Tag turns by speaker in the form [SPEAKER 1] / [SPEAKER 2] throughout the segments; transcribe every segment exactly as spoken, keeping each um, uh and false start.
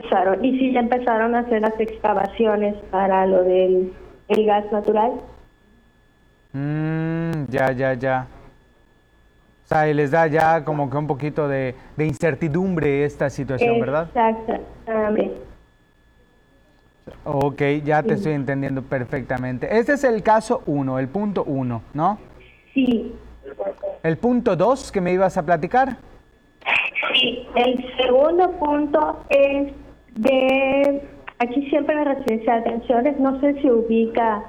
[SPEAKER 1] empezaron. Y sí, ya empezaron a hacer las excavaciones para lo del el gas natural.
[SPEAKER 2] Mm, ya, ya, ya. O sea, y les da ya como que un poquito de, de incertidumbre esta situación, ¿verdad?
[SPEAKER 1] Exactamente.
[SPEAKER 2] Ok, ya te sí. estoy entendiendo perfectamente. Este es el caso uno, el punto uno, ¿no?
[SPEAKER 1] Sí.
[SPEAKER 2] ¿El punto dos que me ibas a platicar?
[SPEAKER 1] Sí, el segundo punto es de... Aquí siempre en la residencia de atenciones, no sé si ubica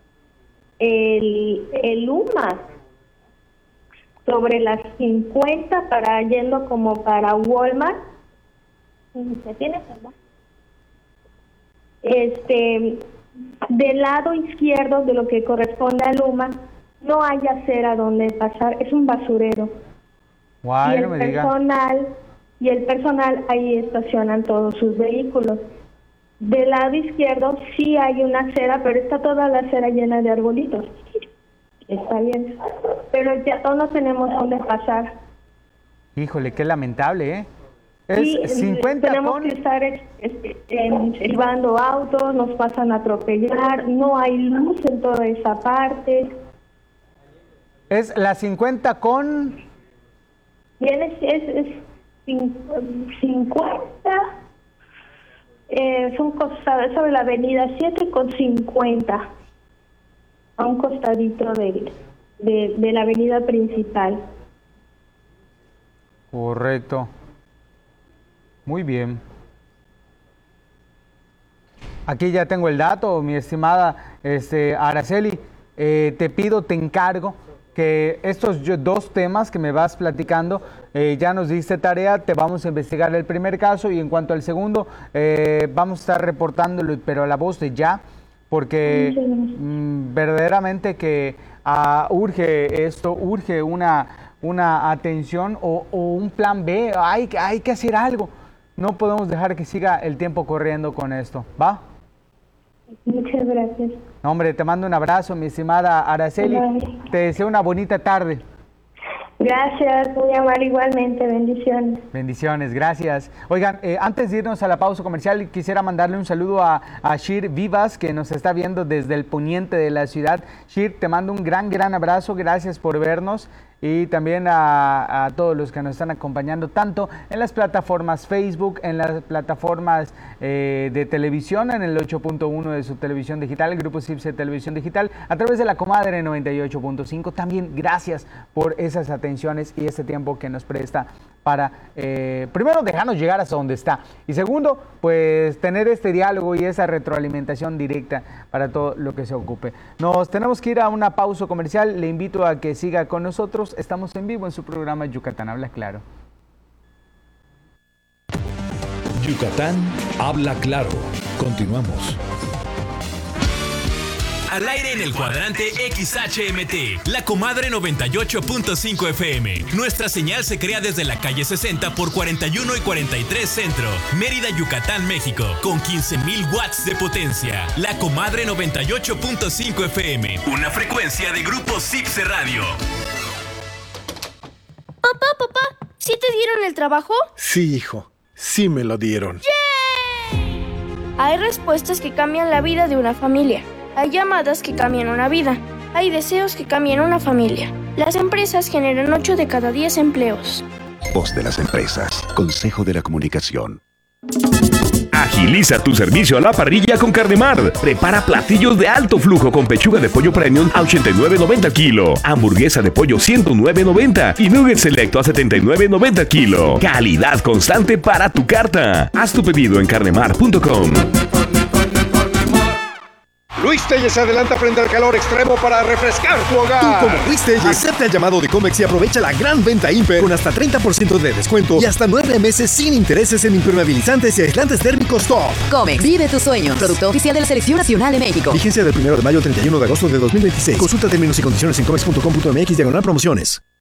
[SPEAKER 1] el, el U M A sobre las cincuenta para yendo como para Walmart. ¿Se tiene, verdad? Este, del lado izquierdo de lo que corresponde al U M A, no hay acera donde pasar, es un basurero.
[SPEAKER 2] Guay,
[SPEAKER 1] y el
[SPEAKER 2] no me
[SPEAKER 1] personal
[SPEAKER 2] diga.
[SPEAKER 1] y el personal ahí estacionan todos sus vehículos. Del lado izquierdo sí hay una acera, pero está toda la acera llena de arbolitos. Está bien, pero ya todos no tenemos dónde pasar.
[SPEAKER 2] Híjole, qué lamentable, ¿eh? Es
[SPEAKER 1] sí,
[SPEAKER 2] cincuenta
[SPEAKER 1] tenemos
[SPEAKER 2] con...
[SPEAKER 1] que estar llevando autos, nos pasan a atropellar, no hay luz en toda esa parte.
[SPEAKER 2] Es la cincuenta con...
[SPEAKER 1] Tienes, es, es cincuenta, eh, son costadas sobre la avenida siete con cincuenta, a un costadito de, de, de la avenida principal.
[SPEAKER 2] Correcto. Muy bien. Aquí ya tengo el dato, mi estimada este, Araceli. Eh, te pido, te encargo que estos dos temas que me vas platicando, eh, ya nos diste tarea, te vamos a investigar el primer caso y en cuanto al segundo, eh, vamos a estar reportándolo, pero a la voz de ya, porque mm, verdaderamente que uh, urge esto, urge una, una atención o, o un plan B, hay, hay que hacer algo. No podemos dejar que siga el tiempo corriendo con esto, ¿va?
[SPEAKER 1] Muchas gracias.
[SPEAKER 2] No, hombre, te mando un abrazo, mi estimada Araceli. Bye. Te deseo una bonita tarde.
[SPEAKER 1] Gracias, muy amable igualmente. Bendiciones.
[SPEAKER 2] Bendiciones, gracias. Oigan, eh, antes de irnos a la pausa comercial, quisiera mandarle un saludo a, a Shir Vivas, que nos está viendo desde el poniente de la ciudad. Shir, te mando un gran, gran abrazo. Gracias por vernos. Y también a, a todos los que nos están acompañando, tanto en las plataformas Facebook, en las plataformas eh, de televisión, en el ocho punto uno de su televisión digital, el Grupo CIPSE Televisión Digital, a través de la Comadre noventa y ocho punto cinco. También gracias por esas atenciones y este tiempo que nos presta para, eh, primero, dejarnos llegar hasta donde está. Y segundo, pues tener este diálogo y esa retroalimentación directa para todo lo que se ocupe. Nos tenemos que ir a una pausa comercial. Le invito a que siga con nosotros. Estamos en vivo en su programa Yucatán Habla Claro.
[SPEAKER 3] Yucatán Habla Claro. Continuamos.
[SPEAKER 4] Al aire en el cuadrante X H M T, la Comadre noventa y ocho punto cinco F M. Nuestra señal se crea desde la calle sesenta por cuarenta y uno y cuarenta y tres Centro, Mérida, Yucatán, México, con quince mil watts de potencia. La Comadre noventa y ocho punto cinco F M, una frecuencia de Grupo CIPSE Radio.
[SPEAKER 5] Papá, papá, ¿sí te dieron el trabajo?
[SPEAKER 6] Sí, hijo, sí me lo dieron.
[SPEAKER 5] ¡Yay! Hay respuestas que cambian la vida de una familia. Hay llamadas que cambian una vida. Hay deseos que cambian una familia. Las empresas generan ocho de cada diez empleos.
[SPEAKER 7] Voz de las empresas. Consejo de la Comunicación.
[SPEAKER 8] Agiliza tu servicio a la parrilla con Carnemar. Prepara platillos de alto flujo con pechuga de pollo premium a ochenta y nueve noventa kilo, hamburguesa de pollo ciento nueve noventa y nugget selecto a setenta y nueve noventa kilo. Calidad constante para tu carta. Haz tu pedido en carnemar punto com.
[SPEAKER 6] Luis Telles se adelanta frente al calor extremo para refrescar tu hogar.
[SPEAKER 9] Tú, como Luis Telles, acepta el llamado de Comex y aprovecha la gran venta Imper con hasta treinta por ciento de descuento y hasta nueve meses sin intereses en impermeabilizantes y aislantes térmicos top.
[SPEAKER 10] Comex, vive tus sueños. Producto oficial de la Selección Nacional de México.
[SPEAKER 9] Vigencia del primero de mayo al treinta y uno de agosto de dos mil veintiséis. Consulta términos y condiciones en comex punto com punto m x diagonal promociones.